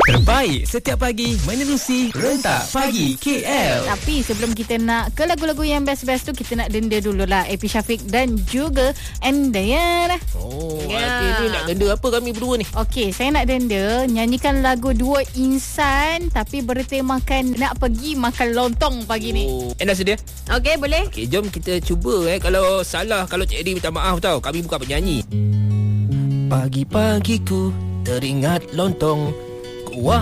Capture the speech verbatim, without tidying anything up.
Terbaik setiap pagi menerusi Rentak Pagi K L. Tapi sebelum kita nak ke lagu-lagu yang best-best tu, kita nak denda dululah Epi Syafiq dan juga Andayana. Oh, Ya. yeah. Ni nak denda apa kami berdua ni? Okey, saya nak denda nyanyikan lagu Dua Insan tapi bertemakan nak pergi makan lontong pagi ni. Oh. Anda sedia? Okey, boleh? Okey, jom kita cuba eh. Kalau salah, kalau Cik Eddie minta maaf tau. Kami bukan penyanyi. Pagi-pagi ku teringat lontong. Kuah